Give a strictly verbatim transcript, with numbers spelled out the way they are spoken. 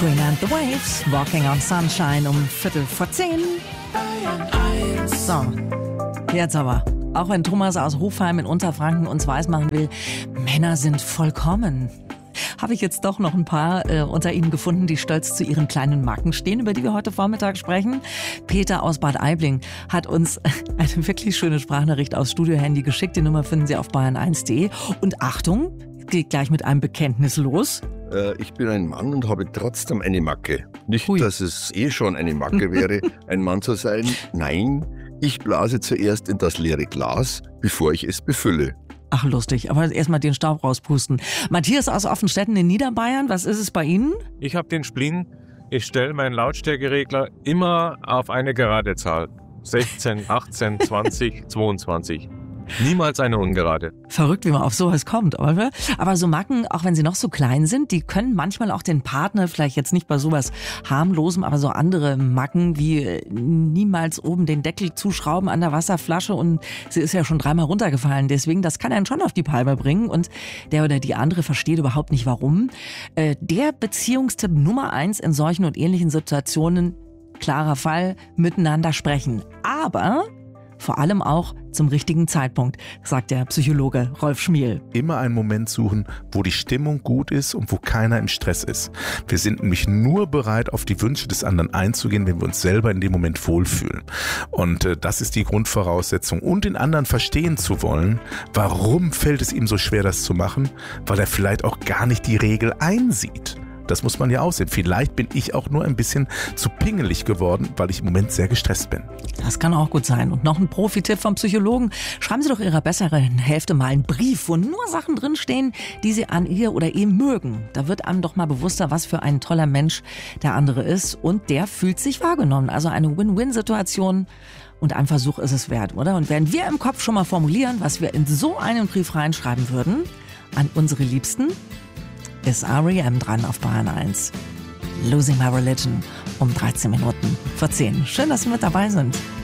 Katrina and the Waves, Walking on Sunshine um Viertel vor zehn. So, jetzt aber. Auch wenn Thomas aus Hofheim in Unterfranken uns weismachen will, Männer sind vollkommen, habe ich jetzt doch noch ein paar äh, unter Ihnen gefunden, die stolz zu ihren kleinen Macken stehen, über die wir heute Vormittag sprechen. Peter aus Bad Aibling hat uns eine wirklich schöne Sprachnachricht aufs Studiohandy geschickt. Die Nummer finden Sie auf bayern eins punkt de. Und Achtung, geht gleich mit einem Bekenntnis los. Äh, ich bin ein Mann und habe trotzdem eine Macke. Nicht, Hui. dass es eh schon eine Macke wäre, ein Mann zu sein. Nein, ich blase zuerst in das leere Glas, bevor ich es befülle. Ach, lustig. Aber erstmal den Staub rauspusten. Matthias aus Offenstetten in Niederbayern, was ist es bei Ihnen? Ich habe den Spleen. Ich stelle meinen Lautstärkeregler immer auf eine gerade Zahl. sechzehn, achtzehn, zwanzig, zweiundzwanzig. Niemals eine ungerade. Verrückt, wie man auf sowas kommt, oder? Aber so Macken, auch wenn sie noch so klein sind, die können manchmal auch den Partner, vielleicht jetzt nicht bei sowas harmlosem, aber so andere Macken wie niemals oben den Deckel zuschrauben an der Wasserflasche und sie ist ja schon dreimal runtergefallen. Deswegen, das kann einen schon auf die Palme bringen und der oder die andere versteht überhaupt nicht warum. Äh, der Beziehungstipp Nummer eins in solchen und ähnlichen Situationen, klarer Fall, miteinander sprechen. Aber vor allem auch zum richtigen Zeitpunkt, sagt der Psychologe Rolf Schmiel. Immer einen Moment suchen, wo die Stimmung gut ist und wo keiner im Stress ist. Wir sind nämlich nur bereit, auf die Wünsche des anderen einzugehen, wenn wir uns selber in dem Moment wohlfühlen. Und äh, das ist die Grundvoraussetzung. Und den anderen verstehen zu wollen, warum fällt es ihm so schwer, das zu machen? Weil er vielleicht auch gar nicht die Regel einsieht. Das muss man ja aussehen. Vielleicht bin ich auch nur ein bisschen zu pingelig geworden, weil ich im Moment sehr gestresst bin. Das kann auch gut sein. Und noch ein Profi-Tipp vom Psychologen. Schreiben Sie doch Ihrer besseren Hälfte mal einen Brief, wo nur Sachen drinstehen, die Sie an ihr oder ihm mögen. Da wird einem doch mal bewusster, was für ein toller Mensch der andere ist. Und der fühlt sich wahrgenommen. Also eine Win-Win-Situation. Und ein Versuch ist es wert, oder? Und werden wir im Kopf schon mal formulieren, was wir in so einen Brief reinschreiben würden, an unsere Liebsten, ist R E M dran auf Bayern eins. Losing My Religion um dreizehn Minuten vor zehn. Schön, dass Sie mit dabei sind.